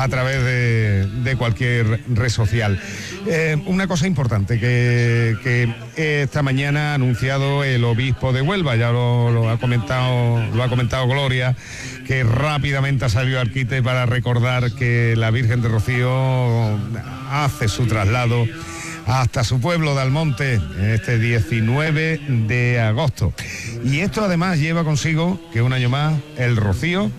a través de cualquier red social. Una cosa importante que esta mañana ha anunciado el obispo de Huelva, ya lo ha comentado Gloria, que rápidamente ha salido al quite para recordar que la Virgen de Rocío hace su traslado hasta su pueblo de Almonte este 19 de agosto. Y esto además lleva consigo que un año más el Rocío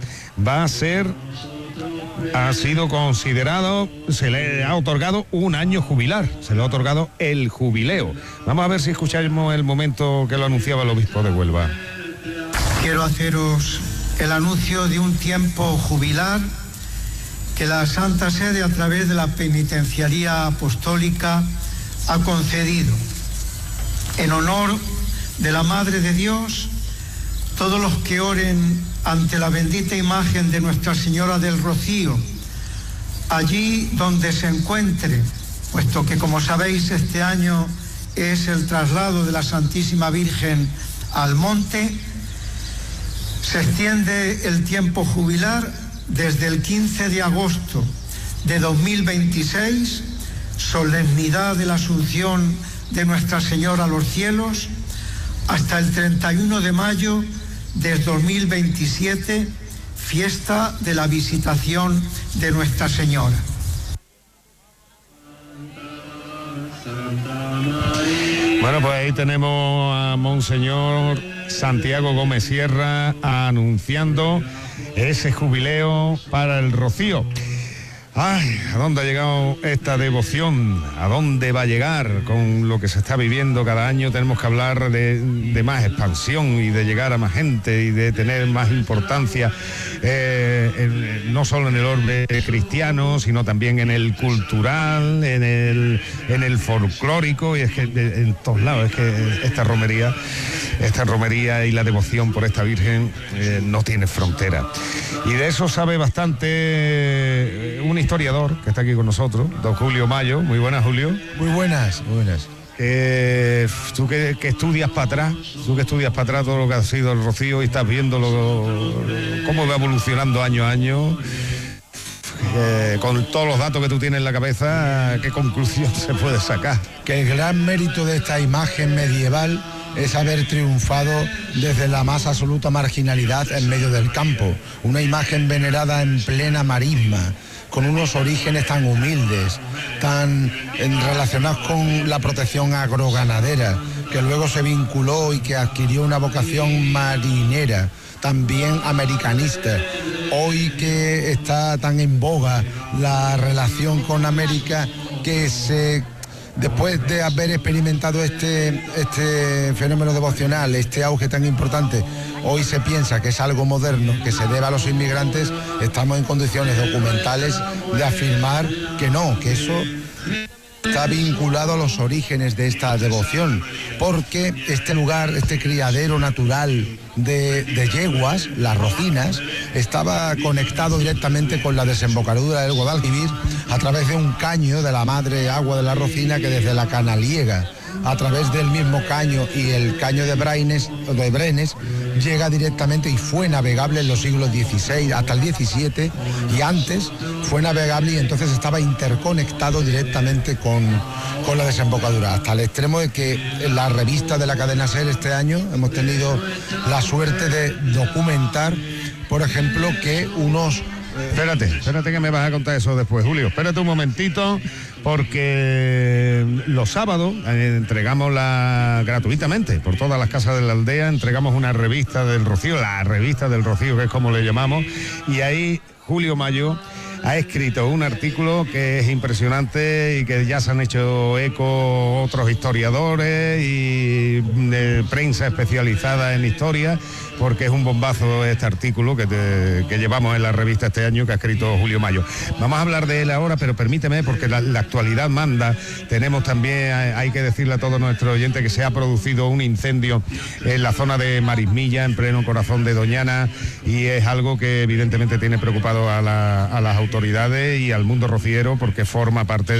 ha sido considerado, se le ha otorgado un año jubilar, se le ha otorgado el jubileo. Vamos a ver si escuchamos el momento que lo anunciaba el obispo de Huelva. Quiero haceros el anuncio de un tiempo jubilar que la Santa Sede, a través de la Penitenciaría Apostólica, ha concedido en honor de la Madre de Dios. Todos los que oren ante la bendita imagen de Nuestra Señora del Rocío, allí donde se encuentre, puesto que, como sabéis, este año es el traslado de la Santísima Virgen al monte, se extiende el tiempo jubilar desde el 15 de agosto de 2026, solemnidad de la Asunción de Nuestra Señora a los cielos, hasta el 31 de mayo de 2027, fiesta de la Visitación de Nuestra Señora. Bueno, pues ahí tenemos a Monseñor Santiago Gómez Sierra anunciando ese jubileo para el Rocío. Ay, ¿a dónde ha llegado esta devoción? ¿A dónde va a llegar con lo que se está viviendo cada año? Tenemos que hablar de más expansión y de llegar a más gente y de tener más importancia, no solo en el orden cristiano, sino también en el cultural, en el folclórico, y es que en todos lados, es que esta romería y la devoción por esta Virgen no tiene frontera. Y de eso sabe bastante un historiador que está aquí con nosotros, don Julio Mayo. Muy buenas, Julio. Muy buenas, muy buenas. Tú que estudias para atrás, todo lo que ha sido el Rocío y estás viendo cómo va evolucionando año a año, con todos los datos que tú tienes en la cabeza, ¿qué conclusión se puede sacar? Que el gran mérito de esta imagen medieval es haber triunfado desde la más absoluta marginalidad en medio del campo. Una imagen venerada en plena marisma, con unos orígenes tan humildes, tan relacionados con la protección agroganadera, que luego se vinculó y que adquirió una vocación marinera, también americanista. Hoy que está tan en boga la relación con América, después de haber experimentado este fenómeno devocional, este auge tan importante, hoy se piensa que es algo moderno, que se debe a los inmigrantes. Estamos en condiciones documentales de afirmar que no, que eso está vinculado a los orígenes de esta devoción, porque este lugar, este criadero natural de yeguas, las Rocinas, estaba conectado directamente con la desembocadura del Guadalquivir a través de un caño de la madre agua de la Rocina, que desde la Canaliega, a través del mismo caño y el caño de Brenes, llega directamente, y fue navegable en los siglos XVI hasta el XVII, y antes fue navegable, y entonces estaba interconectado directamente con la desembocadura, hasta el extremo de que en la revista de la cadena SER este año hemos tenido la suerte de documentar, por ejemplo, que unos... Espérate que me vas a contar eso después, Julio. Espérate un momentito, porque los sábados entregamos gratuitamente por todas las casas de la aldea, entregamos una revista del Rocío, la revista del Rocío, que es como le llamamos, y ahí Julio Mayo ha escrito un artículo que es impresionante y que ya se han hecho eco otros historiadores y prensa especializada en historia, porque es un bombazo este artículo que llevamos en la revista este año, que ha escrito Julio Mayo. Vamos a hablar de él ahora, pero permíteme, porque la actualidad manda. Tenemos también, hay que decirle a todos nuestros oyentes, que se ha producido un incendio en la zona de Marismilla, en pleno corazón de Doñana, y es algo que evidentemente tiene preocupado a las autoridades y al mundo rociero, porque forma parte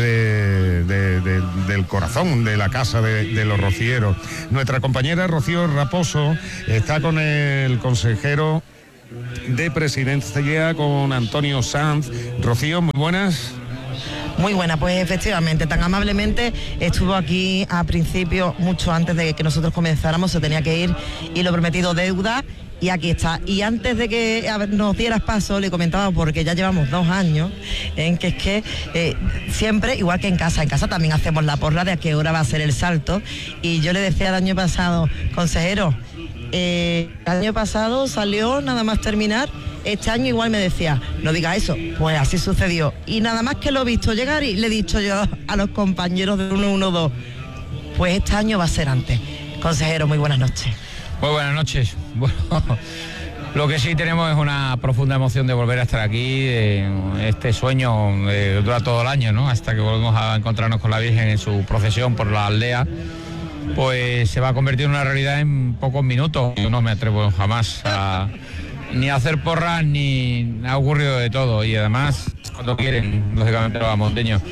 del corazón de la casa de los rocieros. Nuestra compañera Rocío Raposo está con el consejero de Presidencia con Antonio Sanz. Rocío, muy buenas. Muy buena, pues efectivamente, tan amablemente estuvo aquí a principio, mucho antes de que nosotros comenzáramos, se tenía que ir y lo prometido deuda, y aquí está. Y antes de que nos dieras paso, le comentaba, porque ya llevamos 2 años, en que es que siempre, igual que en casa también hacemos la porra de a qué hora va a ser el salto, y yo le decía el año pasado, consejero, el año pasado salió nada más terminar. Este año igual me decía, no diga eso, pues así sucedió. Y nada más que lo he visto llegar y le he dicho yo a los compañeros de 112, pues este año va a ser antes. Consejero, muy buenas noches. Muy buenas noches. Bueno, lo que sí tenemos es una profunda emoción de volver a estar aquí. Este sueño dura todo el año, ¿no? Hasta que volvemos a encontrarnos con la Virgen en su procesión por la aldea. Pues se va a convertir en una realidad en pocos minutos. Yo no me atrevo jamás ni a hacer porras, ni ha ocurrido de todo, y además cuando quieren, lógicamente, los monteños.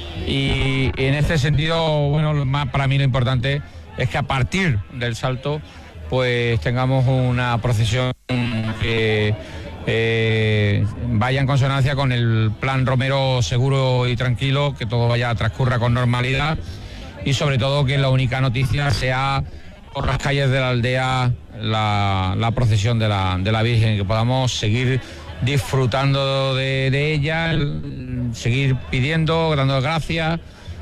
Y en este sentido, bueno, para mí lo importante es que a partir del salto pues tengamos una procesión que vaya en consonancia con el plan Romero seguro y tranquilo, que todo transcurra con normalidad, y sobre todo que la única noticia sea por las calles de la aldea la procesión de la Virgen, que podamos seguir disfrutando de ella, seguir pidiendo, dando gracias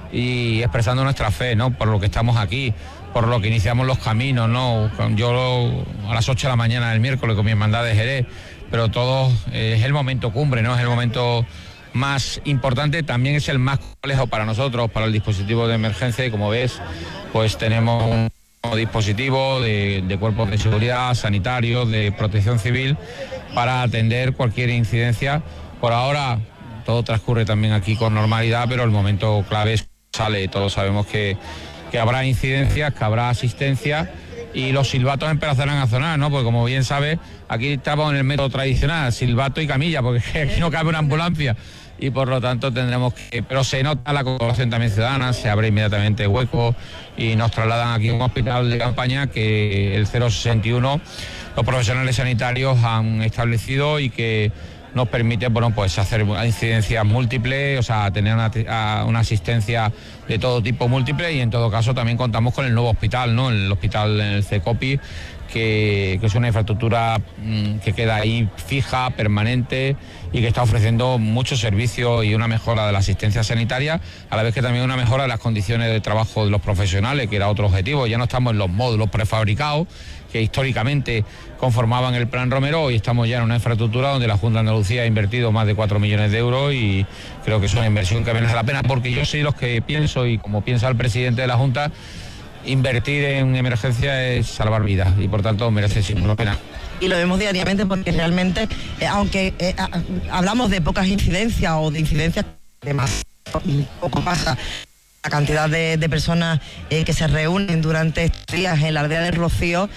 y expresando nuestra fe, ¿no? Por lo que estamos aquí, por lo que iniciamos los caminos, ¿no? Yo a las 8 de la mañana del miércoles con mi hermandad de Jerez, pero todo es el momento cumbre, ¿no? Es el momento más importante, también es el más complejo para nosotros, para el dispositivo de emergencia, y como ves, pues tenemos un dispositivo de cuerpos de seguridad, sanitarios, de protección civil, para atender cualquier incidencia. Por ahora todo transcurre también aquí con normalidad, pero el momento clave sale. Todos sabemos que habrá incidencias, que habrá asistencia, y los silbatos empezarán a sonar, ¿no? Porque como bien sabes, aquí estamos en el método tradicional, silbato y camilla, porque aquí no cabe una ambulancia, y por lo tanto tendremos que... Pero se nota la colaboración también ciudadana, se abre inmediatamente hueco y nos trasladan aquí a un hospital de campaña que el 061, los profesionales sanitarios han establecido, y que nos permite, bueno, pues hacer incidencias múltiples, o sea, tener una asistencia de todo tipo múltiple, y en todo caso también contamos con el nuevo hospital, ¿no? El hospital en el CECOPI, que es una infraestructura que queda ahí fija, permanente, y que está ofreciendo muchos servicios y una mejora de la asistencia sanitaria, a la vez que también una mejora de las condiciones de trabajo de los profesionales, que era otro objetivo. Ya no estamos en los módulos prefabricados que históricamente conformaban el plan Romero, y estamos ya en una infraestructura donde la Junta de Andalucía ha invertido más de 4 millones de euros, y creo que es una inversión que merece la pena, porque yo soy los que pienso, y como piensa el presidente de la Junta, invertir en emergencia es salvar vidas, y por tanto merece siempre la pena. Y lo vemos diariamente, porque realmente, aunque hablamos de pocas incidencias o de incidencias de más, poco pasa, la cantidad de personas que se reúnen durante estos días en la aldea del Rocío,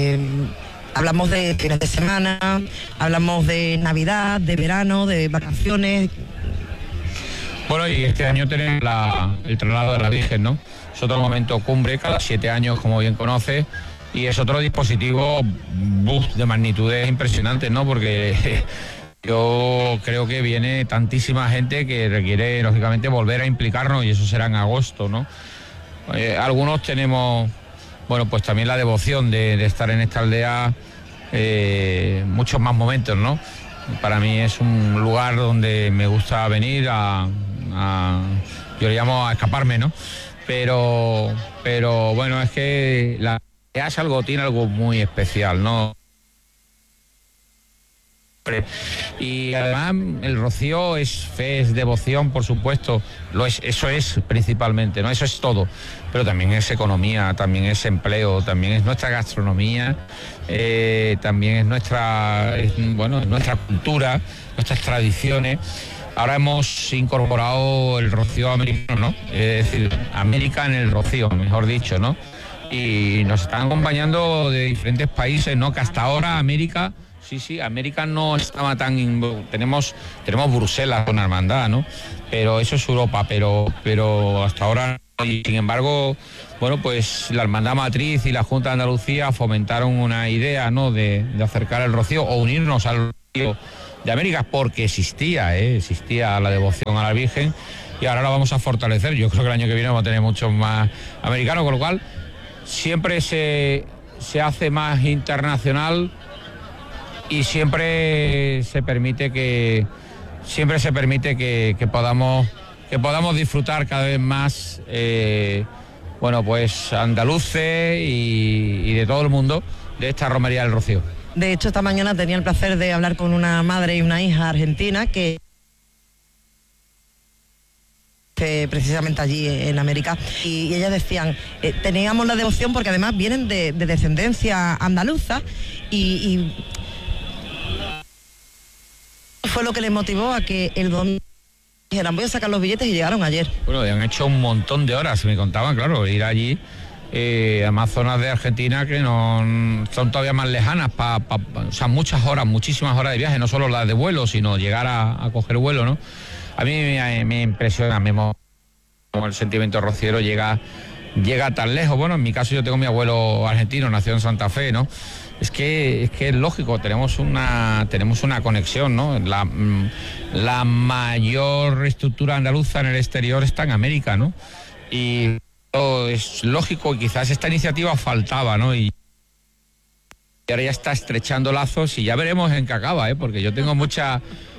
hablamos de fines de semana, hablamos de Navidad, de verano, de vacaciones. Bueno, y este año tenemos el traslado de la Virgen, ¿no? Es otro momento cumbre, cada 7 años, como bien conoces, y es otro dispositivo de magnitudes impresionantes, ¿no? Porque yo creo que viene tantísima gente que requiere, lógicamente, volver a implicarnos, y eso será en agosto, ¿no? Algunos tenemos, bueno, pues también la devoción de estar en esta aldea muchos más momentos, ¿no? Para mí es un lugar donde me gusta venir yo le llamo a escaparme, ¿no? Pero bueno, es que la aldea tiene algo muy especial, ¿no? Y además el Rocío es fe, es devoción, por supuesto, eso es principalmente, ¿no? Eso es todo, pero también es economía, también es empleo, también es nuestra gastronomía, también es nuestra cultura, nuestras tradiciones. Ahora hemos incorporado el Rocío americano, ¿no? Es decir, América en el Rocío, mejor dicho, ¿no? Y nos están acompañando de diferentes países, ¿no? Que hasta ahora América no estaba tan... Tenemos Bruselas con hermandad, ¿no? Pero eso es Europa, pero hasta ahora Y sin embargo, bueno, pues la Hermandad Matriz y la Junta de Andalucía fomentaron una idea, ¿no?, de acercar el rocío o unirnos al rocío de América, porque existía la devoción a la Virgen, y ahora la vamos a fortalecer. Yo creo que el año que viene vamos a tener muchos más americanos, con lo cual siempre se hace más internacional y siempre se permite que podamos disfrutar cada vez más, bueno, pues andaluces y de todo el mundo de esta romería del Rocío. De hecho, esta mañana tenía el placer de hablar con una madre y una hija argentina que precisamente allí en América, y ellas decían, teníamos la devoción porque además vienen de descendencia andaluza, y fue lo que les motivó a que el domingo dijeran, voy a sacar los billetes, y llegaron ayer. Bueno, han hecho un montón de horas, me contaban, claro, ir allí, además zonas de Argentina que no son todavía más lejanas, o sea, muchísimas horas de viaje, no solo las de vuelo, sino llegar a coger vuelo, ¿no? A mí me impresiona, como el sentimiento rociero llega tan lejos. Bueno, en mi caso yo tengo mi abuelo argentino, nació en Santa Fe, ¿no? Es que es lógico, tenemos una conexión, ¿no? La mayor estructura andaluza en el exterior está en América, ¿no? Y es lógico, y quizás esta iniciativa faltaba, ¿no? Y ahora ya está estrechando lazos y ya veremos en qué acaba, porque yo tengo mucha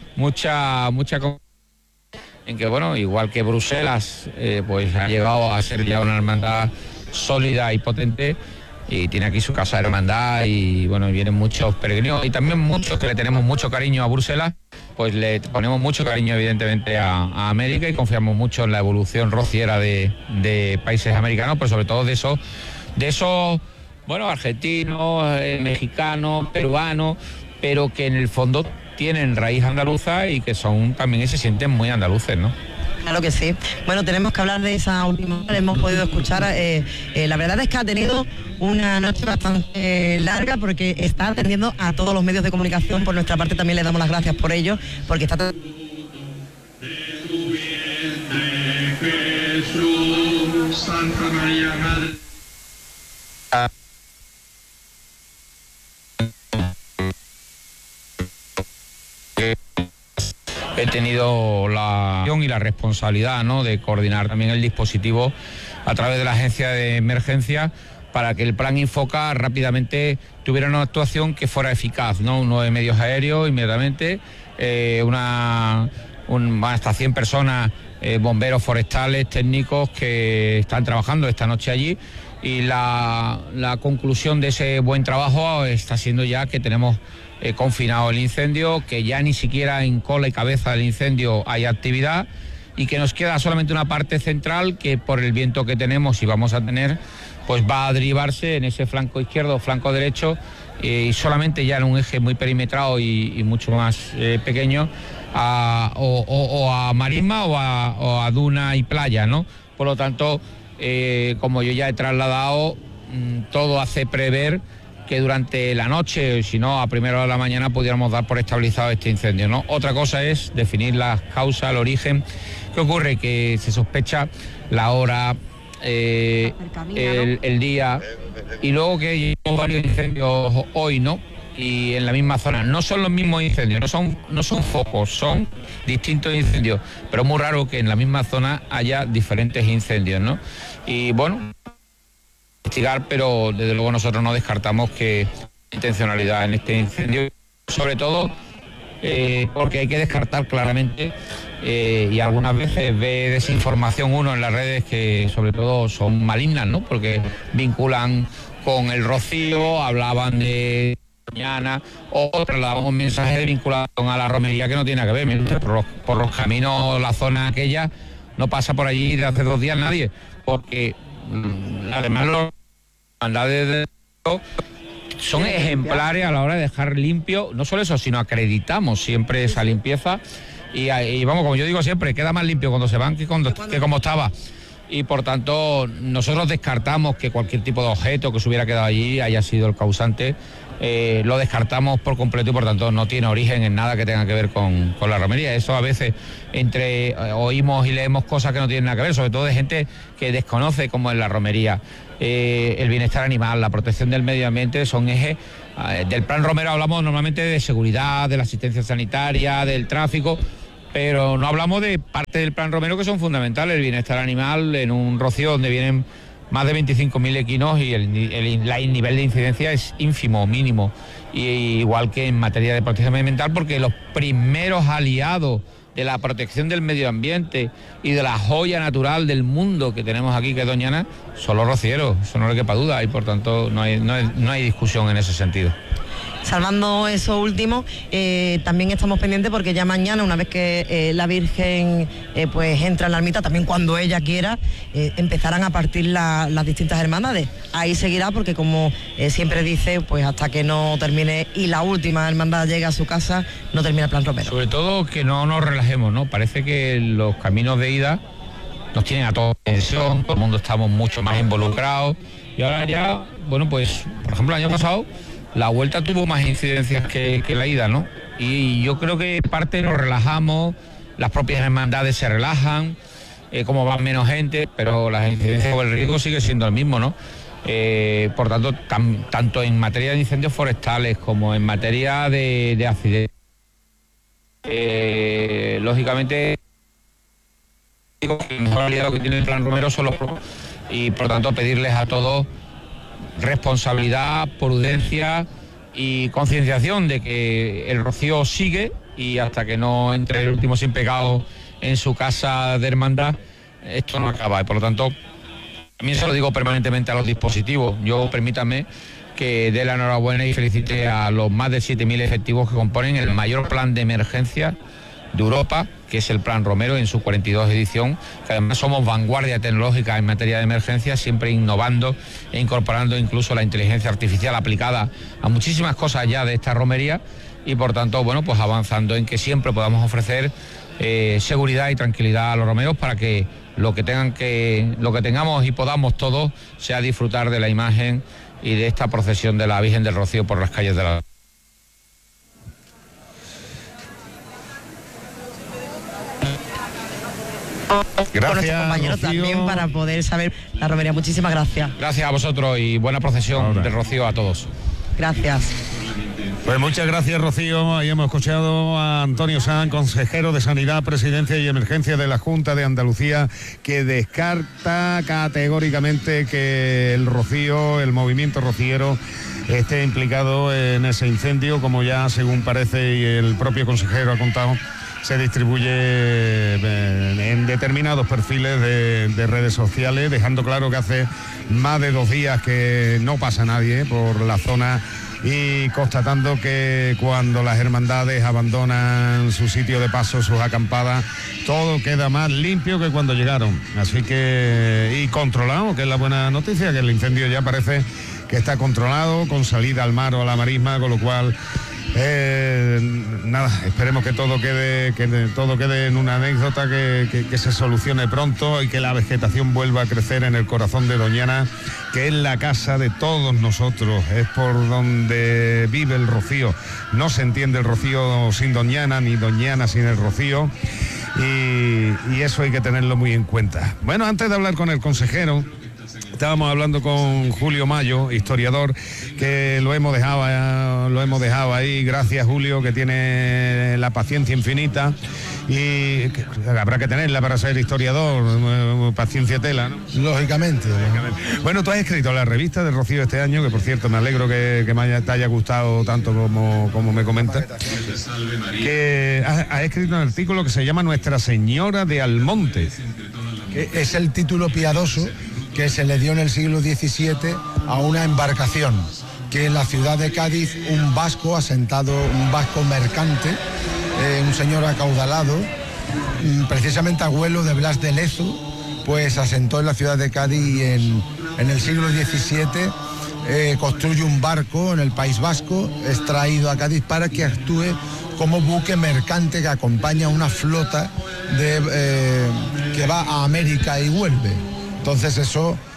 en que, bueno, igual que Bruselas, pues ha llegado a ser ya una hermandad sólida y potente, y tiene aquí su casa de hermandad, y bueno, vienen muchos peregrinos, y también muchos que le tenemos mucho cariño a Bruselas, pues le ponemos mucho cariño evidentemente a América, y confiamos mucho en la evolución rociera de países americanos, pero sobre todo de esos, bueno, argentinos, mexicanos, peruanos, pero que en el fondo tienen raíz andaluza y que son también se sienten muy andaluces, ¿no? Claro que sí. Bueno, tenemos que hablar de esa última hora, hemos podido escuchar, la verdad es que ha tenido una noche bastante larga, porque está atendiendo a todos los medios de comunicación. Por nuestra parte también le damos las gracias por ello, porque está... Jesús, Santa María Madre. He tenido la acción y la responsabilidad, ¿no?, de coordinar también el dispositivo a través de la agencia de emergencia, para que el plan Infoca rápidamente tuviera una actuación que fuera eficaz, ¿no? 9 medios aéreos inmediatamente, hasta 100 personas, bomberos forestales, técnicos que están trabajando esta noche allí, y la conclusión de ese buen trabajo está siendo ya que tenemos confinado el incendio, que ya ni siquiera en cola y cabeza del incendio hay actividad, y que nos queda solamente una parte central que, por el viento que tenemos y vamos a tener, pues va a derivarse en ese flanco izquierdo, flanco derecho, y solamente ya en un eje muy perimetrado y mucho más pequeño, a marisma o a duna y playa, ¿no? Por lo tanto, como yo ya he trasladado, todo hace prever que durante la noche, si no a primera hora de la mañana, pudiéramos dar por estabilizado este incendio, ¿no? Otra cosa es definir las causas, el origen. ¿Qué ocurre? Que se sospecha la hora, el día, y luego que llevamos varios incendios hoy, ¿no? Y en la misma zona. No son los mismos incendios, no son focos, son distintos incendios, pero es muy raro que en la misma zona haya diferentes incendios, ¿no? Y bueno, investigar, pero desde luego nosotros no descartamos que intencionalidad en este incendio, sobre todo porque hay que descartar claramente, y algunas veces ve desinformación uno en las redes que sobre todo son malignas, ¿no? Porque vinculan con el rocío, hablaban de mañana, o trasladamos mensajes de vinculación a la romería que no tiene que ver. Mira, por los caminos, la zona aquella, no pasa por allí de hace 2 días nadie, porque además los hermandades son ejemplares a la hora de dejar limpio, no solo eso, sino acreditamos siempre esa limpieza, y vamos, como yo digo siempre, queda más limpio cuando se van que como estaba. Y por tanto nosotros descartamos que cualquier tipo de objeto que se hubiera quedado allí haya sido el causante, lo descartamos por completo y por tanto no tiene origen en nada que tenga que ver con la romería. Eso a veces oímos y leemos cosas que no tienen nada que ver, sobre todo de gente que desconoce cómo es la romería. El bienestar animal, la protección del medio ambiente son ejes. Del plan romero hablamos normalmente de seguridad, de la asistencia sanitaria, del tráfico, pero no hablamos de parte del plan romero que son fundamentales. El bienestar animal en un rocío donde vienen más de 25.000 equinos y el nivel de incidencia es ínfimo, mínimo, y igual que en materia de protección medioambiental, porque los primeros aliados de la protección del medio ambiente y de la joya natural del mundo que tenemos aquí, que es Doñana, son los rocieros, eso no le quepa duda, y por tanto no hay discusión en ese sentido. Salvando eso último, también estamos pendientes porque ya mañana, una vez que la Virgen pues entra en la ermita, también cuando ella quiera, empezarán a partir las distintas hermandades. Ahí seguirá porque, como siempre dice, pues hasta que no termine y la última hermandad llegue a su casa, no termina el plan romero. Sobre todo que no nos relajemos, ¿no? Parece que los caminos de ida nos tienen a todos en tensión, todo el mundo estamos mucho más involucrados y ahora ya, bueno, pues por ejemplo el año pasado la vuelta tuvo más incidencias que la ida, ¿no? Y yo creo que parte nos relajamos, las propias hermandades se relajan, como van menos gente, pero las incidencias o el riesgo sigue siendo el mismo, ¿no? Por tanto, tanto en materia de incendios forestales como en materia de accidentes, lógicamente, el mejor aliado que tiene el plan romero son los propios, y por tanto pedirles a todos responsabilidad, prudencia y concienciación de que el rocío sigue y hasta que no entre el último sin pecado en su casa de hermandad, esto no acaba. Y por lo tanto, también se lo digo permanentemente a los dispositivos. Yo, permítame que dé la enhorabuena y felicite a los más de 7.000 efectivos que componen el mayor plan de emergencia de Europa, que es el Plan Romero en su 42 edición, que además somos vanguardia tecnológica en materia de emergencia, siempre innovando e incorporando incluso la inteligencia artificial aplicada a muchísimas cosas ya de esta romería y por tanto, bueno, pues avanzando en que siempre podamos ofrecer seguridad y tranquilidad a los romeros para que lo que tengamos y podamos todos sea disfrutar de la imagen y de esta procesión de la Virgen del Rocío por las calles de la... Gracias, con nuestros compañeros Rocío. También para poder saber la romería. Muchísimas gracias. Gracias a vosotros y buena procesión del Rocío a todos. Gracias. Pues muchas gracias, Rocío. Ahí hemos escuchado a Antonio Sanz, consejero de Sanidad, Presidencia y Emergencia de la Junta de Andalucía, que descarta categóricamente que el Rocío, el movimiento rociero, esté implicado en ese incendio, como ya según parece y el propio consejero ha contado, se distribuye en determinados perfiles de redes sociales, dejando claro que hace más de 2 días que no pasa nadie por la zona y constatando que cuando las hermandades abandonan su sitio de paso, sus acampadas, todo queda más limpio que cuando llegaron. Así que, y controlado, que es la buena noticia, que el incendio ya parece que está controlado, con salida al mar o a la marisma, con lo cual... nada, esperemos que todo quede en una anécdota, que se solucione pronto y que la vegetación vuelva a crecer en el corazón de Doñana, que es la casa de todos nosotros, es por donde vive el Rocío. No se entiende el Rocío sin Doñana, ni Doñana sin el Rocío, y eso hay que tenerlo muy en cuenta. Bueno, antes de hablar con el consejero, estábamos hablando con Julio Mayo, historiador, que lo hemos dejado ahí. Gracias, Julio, que tiene la paciencia infinita y que habrá que tenerla para ser historiador, paciencia tela, ¿no? Lógicamente. Bueno, tú has escrito la revista de Rocío este año, que por cierto me alegro que te haya gustado tanto como me comentas, que has escrito un artículo que se llama Nuestra Señora de Almonte. Es el título piadoso que se le dio en el siglo XVII a una embarcación que en la ciudad de Cádiz un vasco mercante, un señor acaudalado, precisamente abuelo de Blas de Lezo, pues asentó en la ciudad de Cádiz y en el siglo XVII construye un barco en el País Vasco, es traído a Cádiz para que actúe como buque mercante que acompaña a una flota que va a América y vuelve. Entonces eso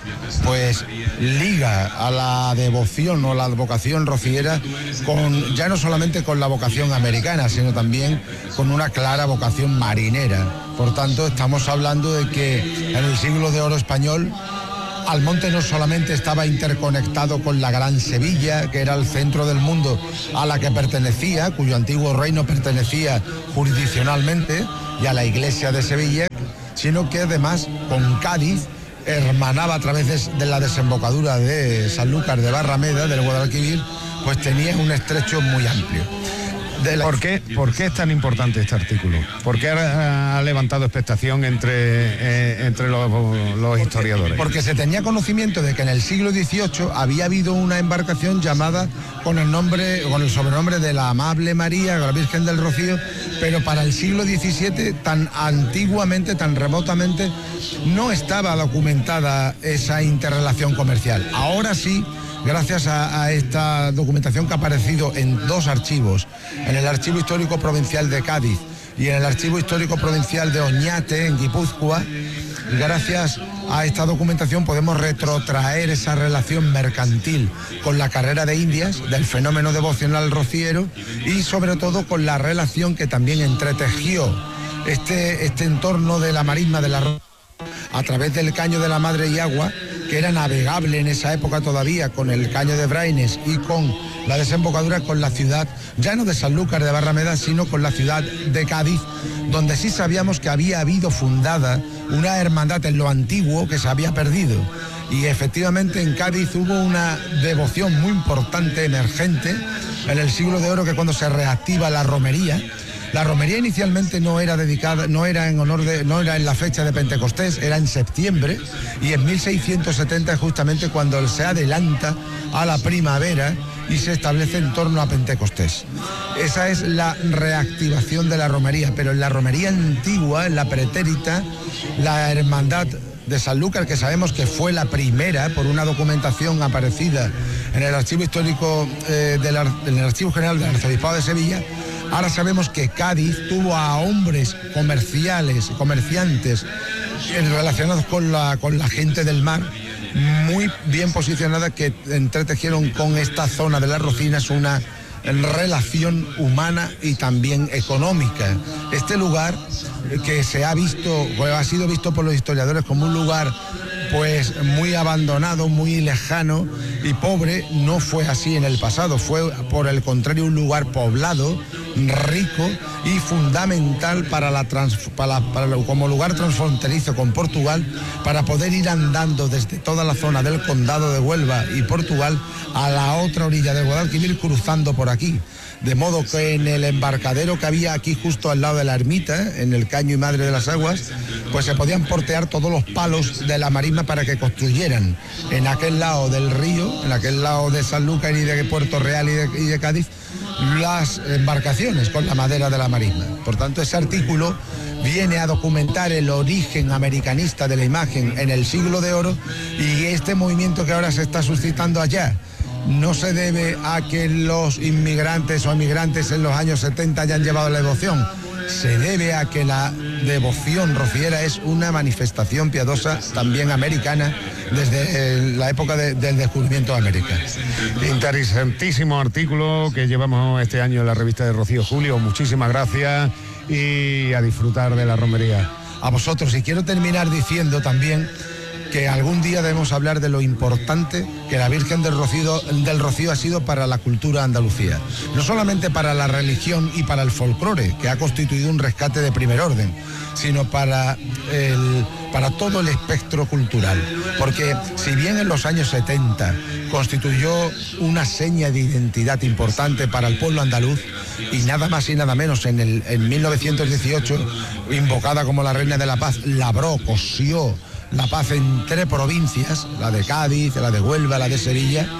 pues liga a la devoción o la vocación rociera con, ya no solamente con la vocación americana, sino también con una clara vocación marinera. Por tanto, estamos hablando de que en el siglo de oro español Almonte no solamente estaba interconectado con la Gran Sevilla, que era el centro del mundo a la que pertenecía, cuyo antiguo reino pertenecía jurisdiccionalmente, y a la Iglesia de Sevilla, sino que además con Cádiz hermanaba a través de la desembocadura de Sanlúcar de Barrameda, del Guadalquivir, pues tenía un estrecho muy amplio. ¿Por qué es tan importante este artículo? ¿Por qué ha levantado expectación entre los historiadores? Porque se tenía conocimiento de que en el siglo XVIII había habido una embarcación llamada con el sobrenombre de la Amable María, la Virgen del Rocío, pero para el siglo XVII, tan antiguamente, tan remotamente, no estaba documentada esa interrelación comercial. Ahora sí, gracias a esta documentación que ha aparecido en dos archivos, en el Archivo Histórico Provincial de Cádiz y en el Archivo Histórico Provincial de Oñate, en Guipúzcoa, gracias a esta documentación podemos retrotraer esa relación mercantil con la carrera de Indias, del fenómeno devocional rociero, y sobre todo con la relación que también entretejió este entorno de la marisma de la a través del caño de la Madre y Agua, que era navegable en esa época todavía con el caño de Braines y con la desembocadura con la ciudad, ya no de Sanlúcar de Barrameda, sino con la ciudad de Cádiz, donde sí sabíamos que había habido fundada una hermandad en lo antiguo que se había perdido. Y efectivamente en Cádiz hubo una devoción muy importante, emergente, en el siglo de oro, que cuando se reactiva la romería. La romería inicialmente no era en la fecha de Pentecostés, era en septiembre, y en 1670 es justamente cuando se adelanta a la primavera y se establece en torno a Pentecostés. Esa es la reactivación de la romería, pero en la romería antigua, en la pretérita, la hermandad de Sanlúcar, que sabemos que fue la primera por una documentación aparecida en el Archivo Histórico, en el Archivo General del Arzobispado de Sevilla. Ahora sabemos que Cádiz tuvo a hombres comerciantes relacionados con la gente del mar, muy bien posicionada, que entretejieron con esta zona de las Rocinas una relación humana y también económica. Este lugar, que ha sido visto por los historiadores como un lugar pues muy abandonado, muy lejano y pobre, no fue así en el pasado. Fue, por el contrario, un lugar poblado, rico y fundamental como lugar transfronterizo con Portugal, para poder ir andando desde toda la zona del Condado de Huelva y Portugal a la otra orilla del Guadalquivir, cruzando por aquí. De modo que en el embarcadero que había aquí justo al lado de la ermita, en el Caño y Madre de las Aguas, pues se podían portear todos los palos de la marisma para que construyeran en aquel lado del río, en aquel lado de Sanlúcar y de Puerto Real y de Cádiz, las embarcaciones con la madera de la marisma. Por tanto, ese artículo viene a documentar el origen americanista de la imagen en el siglo de oro, y este movimiento que ahora se está suscitando allá no se debe a que los inmigrantes o emigrantes en los años 70 hayan llevado la devoción. Se debe a que la devoción rociera es una manifestación piadosa también americana desde la época del descubrimiento de América. Interesantísimo artículo que llevamos este año en la revista de Rocío. Julio, muchísimas gracias y a disfrutar de la romería. A vosotros, y quiero terminar diciendo también que algún día debemos hablar de lo importante que la Virgen del Rocío ha sido para la cultura andalucía. No solamente para la religión y para el folclore, que ha constituido un rescate de primer orden, sino para todo el espectro cultural. Porque si bien en los años 70 constituyó una seña de identidad importante para el pueblo andaluz, y nada más y nada menos en 1918, invocada como la Reina de la Paz, cosió la paz entre provincias, la de Cádiz, la de Huelva, la de Sevilla.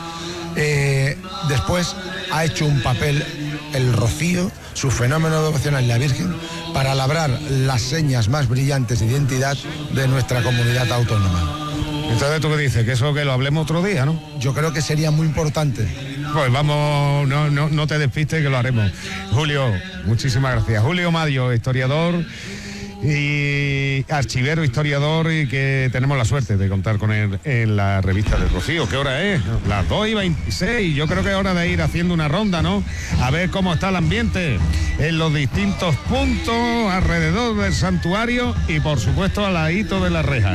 Después ha hecho un papel el Rocío, su fenómeno devocional y la Virgen, para labrar las señas más brillantes de identidad de nuestra comunidad autónoma. Entonces, ¿tú qué dices? Que eso que lo hablemos otro día, ¿no? Yo creo que sería muy importante. Pues vamos, no te despistes, que lo haremos. Julio, muchísimas gracias. Julio Madio, historiador y archivero, historiador, y que tenemos la suerte de contar con él en la revista del Rocío. ¿Qué hora es? Las 2:26. Yo creo que es hora de ir haciendo una ronda, ¿no? A ver cómo está el ambiente en los distintos puntos alrededor del santuario y, por supuesto, al ladito de la reja.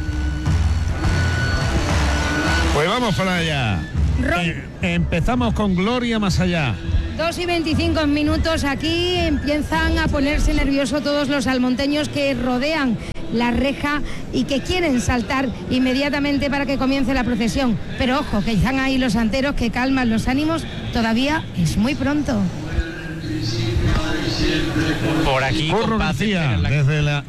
Pues vamos para allá. Empezamos con Gloria Más Allá. 2:25 aquí empiezan a ponerse nerviosos todos los almonteños que rodean la reja y que quieren saltar inmediatamente para que comience la procesión. Pero ojo, que están ahí los santeros que calman los ánimos, todavía es muy pronto. Por aquí, García, desde la...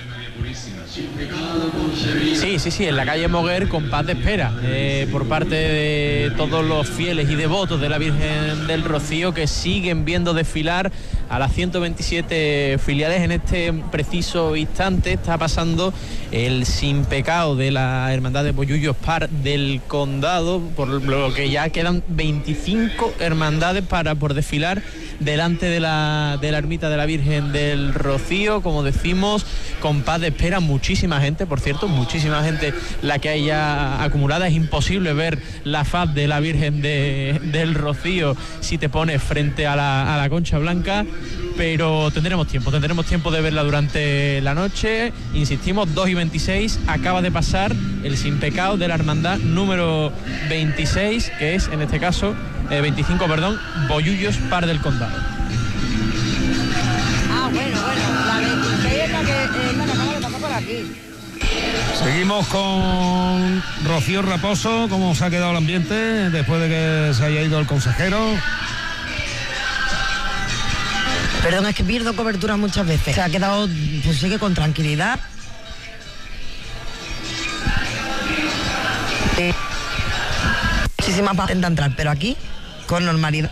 Sí, en la calle Moguer, compás de espera por parte de todos los fieles y devotos de la Virgen del Rocío, que siguen viendo desfilar a las 127 filiales. En este preciso instante está pasando el Sin Pecado de la Hermandad de Bollullos Par del Condado, por lo que ya quedan 25 hermandades por desfilar delante de la ermita de la Virgen del Rocío. Como decimos, compás de espera, muchísima gente, por cierto, muchísima gente la que hay ya acumulada. Es imposible ver la faz de la Virgen del Rocío si te pones frente a la Concha Blanca, pero tendremos tiempo de verla durante la noche. Insistimos, 2:26, acaba de pasar el Sin Pecado de la hermandad número 26, que es en este caso 25, Bollullos Par del Condado. Bueno, la 26 es la que pasa por aquí. Seguimos con Rocío Raposo. ¿Cómo se ha quedado el ambiente después de que se haya ido el consejero? Perdón, es que pierdo cobertura muchas veces. Se ha quedado, pues sigue con tranquilidad. Muchísimas para intentar entrar, pero aquí con normalidad.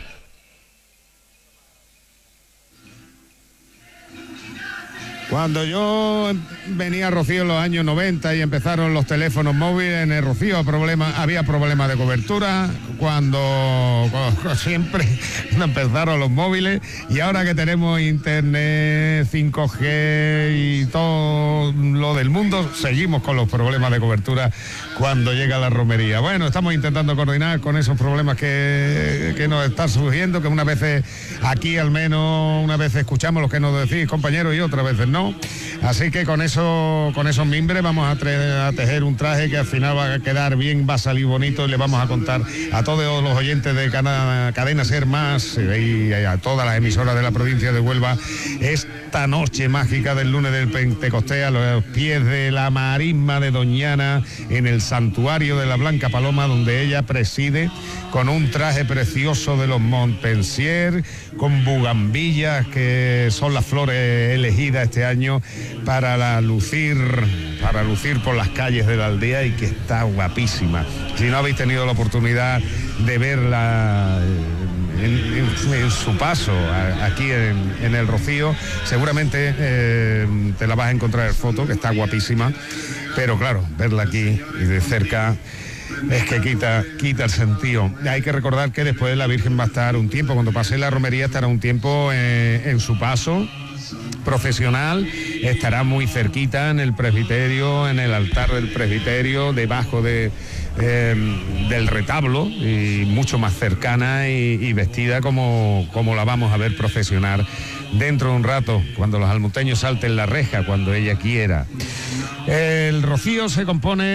Cuando yo venía a Rocío en los años 90 y empezaron los teléfonos móviles, en el Rocío había problemas de cobertura, cuando siempre empezaron los móviles, y ahora que tenemos internet, 5G y todo lo del mundo, seguimos con los problemas de cobertura cuando llega la romería. Bueno, estamos intentando coordinar con esos problemas que nos están surgiendo, que unas veces aquí al menos, unas veces escuchamos lo que nos decís, compañeros, y otras veces no. Así que con esos mimbres vamos a tejer un traje que al final va a quedar bien, va a salir bonito, y le vamos a contar a todos los oyentes de Cadena Ser Más y a todas las emisoras de la provincia de Huelva esta noche mágica del lunes del Pentecostés a los pies de la marisma de Doñana, en el santuario de la Blanca Paloma, donde ella preside con un traje precioso de los Montpensier, con bugambillas, que son las flores elegidas este año para lucir por las calles de la aldea, y que está guapísima. Si no habéis tenido la oportunidad de verla en su paso aquí en el Rocío, seguramente te la vas a encontrar en foto, que está guapísima, pero claro, verla aquí y de cerca es que quita el sentido. Hay que recordar que después la Virgen va a estar un tiempo, cuando pase la romería estará un tiempo en su paso profesional, estará muy cerquita en el presbiterio, en el altar del presbiterio, debajo del retablo, y mucho más cercana y vestida como la vamos a ver procesionar dentro de un rato, cuando los almonteños salten la reja, cuando ella quiera. El Rocío se compone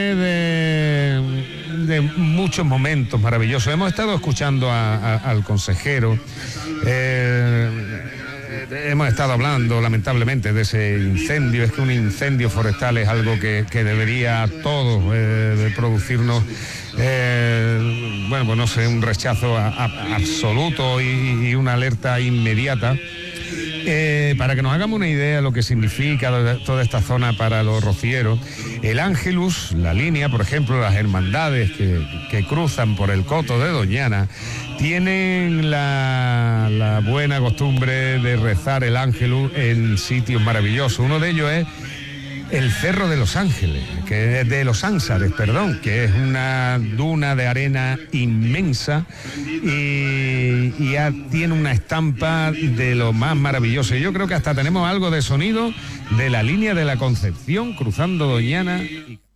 de muchos momentos maravillosos. Hemos estado escuchando al consejero, hemos estado hablando lamentablemente de ese incendio. Es que un incendio forestal es algo que debería a todos producirnos pues no sé, un rechazo absoluto y una alerta inmediata. Para que nos hagamos una idea de lo que significa toda esta zona para los rocieros, el Ángelus, la línea, por ejemplo, las hermandades que cruzan por el coto de Doñana, tienen la buena costumbre de rezar el Ángelus en sitios maravillosos. Uno de ellos es el Cerro de los Ángeles, que es de los Ánsares, perdón, que es una duna de arena inmensa y ya tiene una estampa de lo más maravilloso. Y yo creo que hasta tenemos algo de sonido de la línea de la Concepción cruzando Doñana.